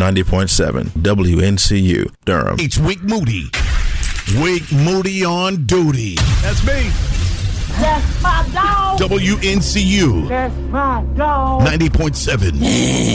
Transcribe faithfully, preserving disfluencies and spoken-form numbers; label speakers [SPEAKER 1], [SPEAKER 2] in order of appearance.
[SPEAKER 1] ninety point seven W N C U, Durham.
[SPEAKER 2] It's Wake Moody. Wake Moody on duty. That's me.
[SPEAKER 3] That's my dog.
[SPEAKER 2] W N C U.
[SPEAKER 3] That's my dog.
[SPEAKER 2] ninety point seven.